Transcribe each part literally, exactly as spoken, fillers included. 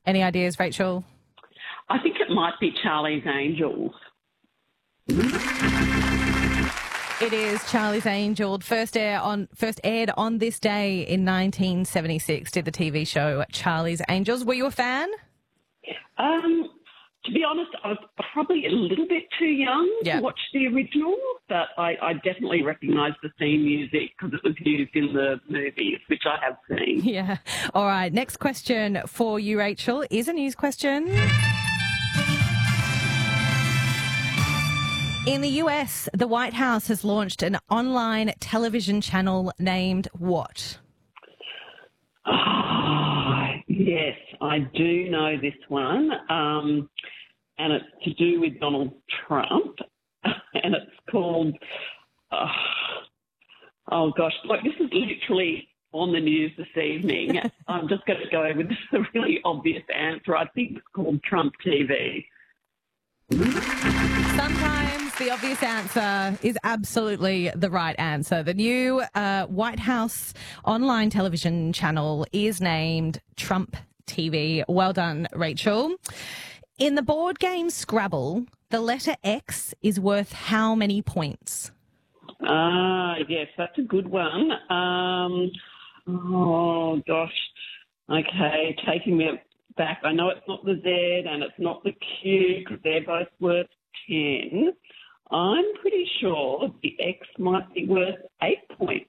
Any ideas, Rachel? I think it might be Charlie's Angels. It is Charlie's Angels. First air on first aired on this day in nineteen seventy-six. Did the T V show Charlie's Angels? Were you a fan? Um, to be honest, I was probably a little bit too young Yeah. to watch the original, but I, I definitely recognise the theme music because it was used in the movies, which I have seen. Yeah. All right. Next question for you, Rachel, is a news question. In the U S, the White House has launched an online television channel named what? Oh, yes, I do know this one, um, and it's to do with Donald Trump, and it's called, uh, oh gosh, like this is literally on the news this evening. I'm just going to go with a really obvious answer. I think it's called Trump T V. Sometimes the obvious answer is absolutely the right answer. The new uh, White House online television channel is named Trump T V. Well done, Rachel. In the board game Scrabble, the letter X is worth how many points? Ah, yes, that's a good one. Um, oh, gosh. Okay, taking me back. I know it's not the Z and it's not the Q because they're both worth ten. I'm pretty sure the X might be worth eight points.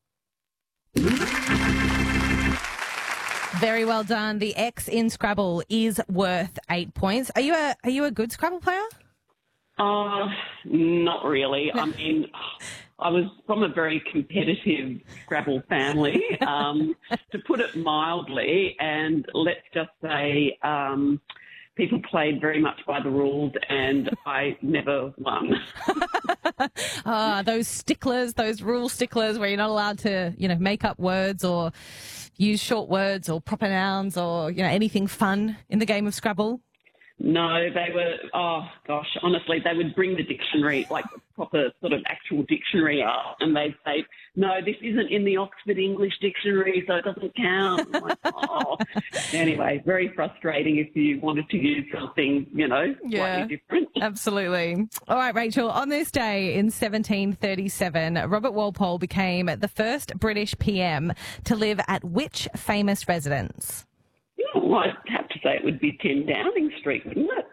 Very well done. The X in Scrabble is worth eight points. Are you a are you a good Scrabble player? Uh, not really. I mean, I was from a very competitive Scrabble family, um, to put it mildly, and let's just say um, people played very much by the rules and I never won. Ah, those sticklers, those rule sticklers where you're not allowed to, you know, make up words or use short words or proper nouns or, you know, anything fun in the game of Scrabble. No, they were, oh gosh, honestly, they would bring the dictionary, like the proper sort of actual dictionary up, and they'd say, no, this isn't in the Oxford English Dictionary, so it doesn't count. I'm like, oh. Anyway, very frustrating if you wanted to use something, you know, slightly Yeah, different. absolutely. All right, Rachel, on this day in seventeen thirty-seven, Robert Walpole became the first British P M to live at which famous residence? Well, I'd have to say it would be ten Downing Street, wouldn't it?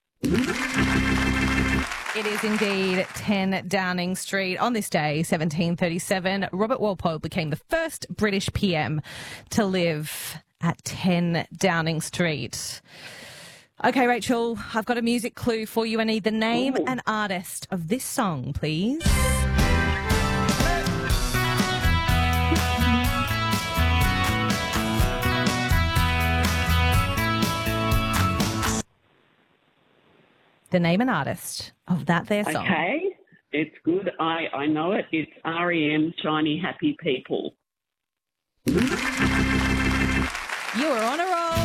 It is indeed ten Downing Street. On this day, seventeen thirty-seven, Robert Walpole became the first British P M to live at ten Downing Street. Okay, Rachel, I've got a music clue for you. I need the name Ooh. and artist of this song, please. The name and artist of that there song. Okay, it's good. I, I know it. It's R E M, Shiny Happy People. You are on a roll.